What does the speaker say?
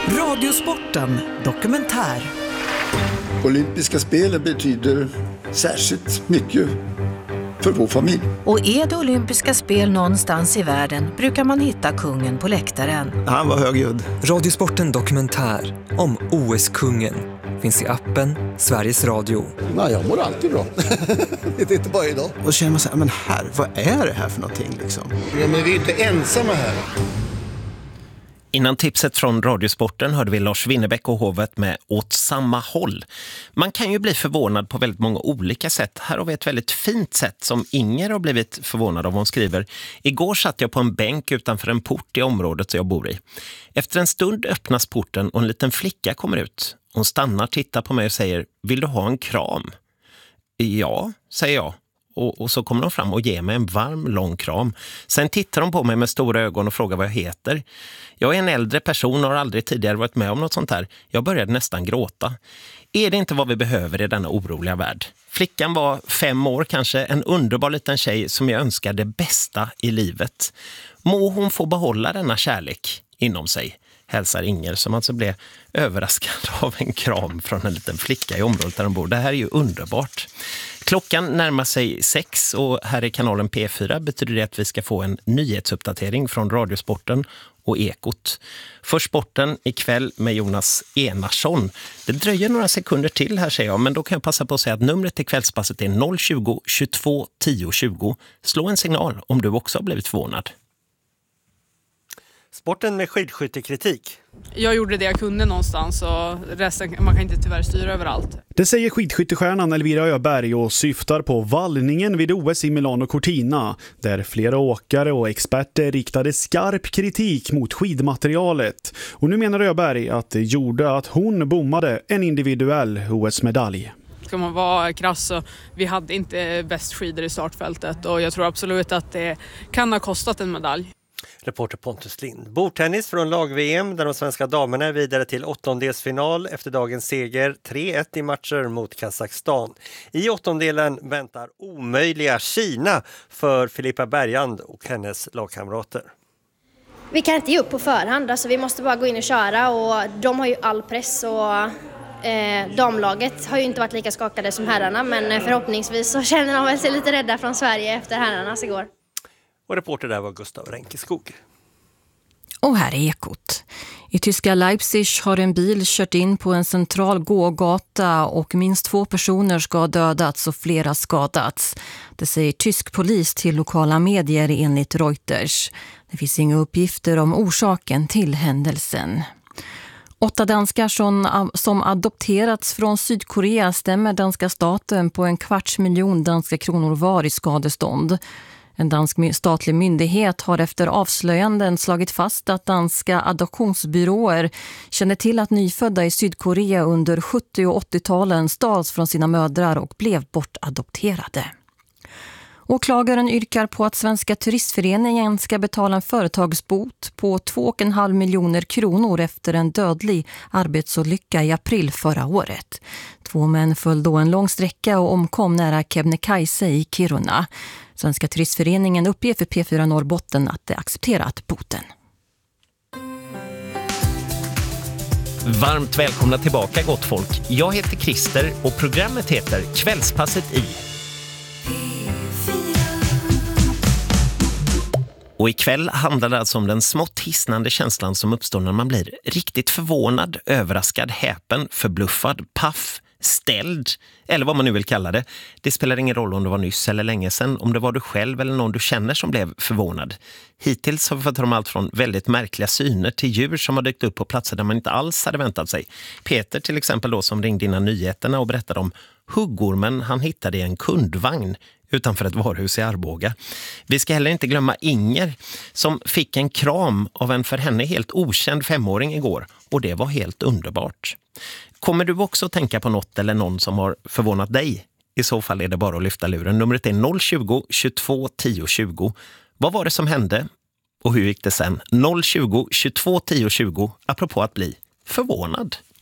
Radiosporten dokumentär. Olympiska spelen betyder särskilt mycket för vår familj. Och är det olympiska spel någonstans i världen brukar man hitta kungen på läktaren. Han var högljudd. Radiosporten dokumentär om OS-kungen finns i appen Sveriges Radio. Nej, jag mår alltid bra. Det är inte bara idag. Och känner man så här, men här, vad är det här för någonting liksom? Ja, men vi är inte ensamma här. Innan tipset från Radiosporten hörde vi Lars Winnerbäck och Hovet med Åt samma håll. Man kan ju bli förvånad på väldigt många olika sätt. Här har vi ett väldigt fint sätt som Inger har blivit förvånad av. Hon skriver: igår satt jag på en bänk utanför en port i området jag bor i. Efter en stund öppnas porten och en liten flicka kommer ut. Hon stannar, tittar på mig och säger: vill du ha en kram? Ja, säger jag. Och så kommer de fram och ger mig en varm, lång kram. Sen tittar de på mig med stora ögon och frågar vad jag heter. Jag är en äldre person och har aldrig tidigare varit med om något sånt här. Jag började nästan gråta. Är det inte vad vi behöver i denna oroliga värld? Flickan var 5 år kanske, en underbar liten tjej som jag önskar det bästa i livet. Må hon få behålla denna kärlek inom sig, hälsar Inger, som alltså blev överraskad av en kram från en liten flicka i området där de bor. Det här är ju underbart. Klockan närmar sig 6 och här i kanalen P4 betyder det att vi ska få en nyhetsuppdatering från Radiosporten och Ekot. För sporten ikväll med Jonas Enarsson. Det dröjer några sekunder till här, säger jag, men då kan jag passa på att säga att numret till kvällspasset är 020 22 10 20. Slå en signal om du också har blivit förvånad. Sporten med skidskyttekritik. Jag gjorde det jag kunde någonstans och resten, man kan inte tyvärr styra överallt. Det säger skidskyttestjärnan Elvira Öberg och syftar på vallningen vid OS i Milano Cortina, där flera åkare och experter riktade skarp kritik mot skidmaterialet. Och nu menar Öberg att det gjorde att hon bommade en individuell OS-medalj. Ska man vara krass så vi hade inte bäst skidor i startfältet och jag tror absolut att det kan ha kostat en medalj. Reporter Pontus Lind. Bordtennis från lag-VM där de svenska damerna är vidare till åttondelsfinal efter dagens seger 3-1 i matcher mot Kazakstan. I åttondelen väntar omöjliga Kina för Filippa Bergand och hennes lagkamrater. Vi kan inte ge upp på förhand, alltså vi måste bara gå in och köra och de har ju all press och damlaget har ju inte varit lika skakade som herrarna, men förhoppningsvis så känner de väl sig lite rädda från Sverige efter herrarnas igår. Och reporter där var Gustav Ränkeskog. Och här är Ekot. I tyska Leipzig har en bil kört in på en central gågata och minst 2 personer ska ha dödats och flera skadats. Det säger tysk polis till lokala medier enligt Reuters. Det finns inga uppgifter om orsaken till händelsen. 8 danskar som adopterats från Sydkorea stämmer danska staten på 250 000 danska kronor var i skadestånd. En dansk statlig myndighet har efter avslöjanden slagit fast att danska adoptionsbyråer kände till att nyfödda i Sydkorea under 70- och 80-talen stals från sina mödrar och blev bortadopterade. Åklagaren yrkar på att Svenska turistföreningen ska betala en företagsbot på 2,5 miljoner kronor efter en dödlig arbetsolycka i april förra året. 2 män föll då en lång sträcka och omkom nära Kebnekaise i Kiruna. Svenska turistföreningen uppger för P4 Norrbotten att det accepterat boten. Varmt välkomna tillbaka, gott folk. Jag heter Christer och programmet heter Kvällspasset i. Och ikväll handlar det alltså om den smått hisnande känslan som uppstår när man blir riktigt förvånad, överraskad, häpen, förbluffad, paff, ställd eller vad man nu vill kalla det. Det spelar ingen roll om det var nyss eller länge sedan, om det var du själv eller någon du känner som blev förvånad. Hittills har vi fått om allt från väldigt märkliga syner till djur som har dykt upp på platser där man inte alls hade väntat sig. Peter till exempel då, som ringde innan nyheterna och berättade om huggormen han hittade i en kundvagn utanför ett varuhus i Arboga. Vi ska heller inte glömma Inger som fick en kram av en för henne helt okänd 5-åring igår, och det var helt underbart. Kommer du också tänka på något eller någon som har förvånat dig? I så fall är det bara att lyfta luren. Numret är 020 22 10 20. Vad var det som hände och hur gick det sen? 020 22 10 20, apropå att bli förvånad.